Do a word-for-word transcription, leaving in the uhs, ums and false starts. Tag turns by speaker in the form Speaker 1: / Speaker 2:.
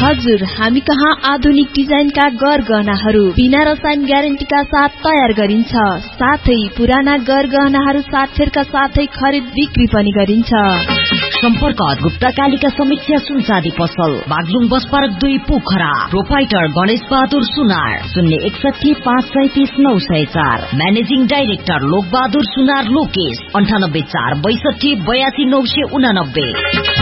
Speaker 1: हजुर, हामी कहाँ आधुनिक डिजाइनका गरगहनाहरू बिना रसायन ग्यारेन्टीका साथ तयार गरिन्छ। साथै पुराना गरगहनाहरू साथफेरका साथै खरिद बिक्री पनि गरिन्छ।
Speaker 2: सम्पर्क गुप्ता कालिका समीक्षा सुनचाँदी पसल, बागलुङ बस पार्क दुई, पोखरा। प्रोपाइटर गणेश बहादुर सुनार, शून्य एकसठी पाँच सैतिस नौ सय चार। म्यानेजिङ डाइरेक्टर लोक बहादुर सुनार लोकेश, अन्ठानब्बे चार बैसठी बयासी नौ सय उनानब्बे।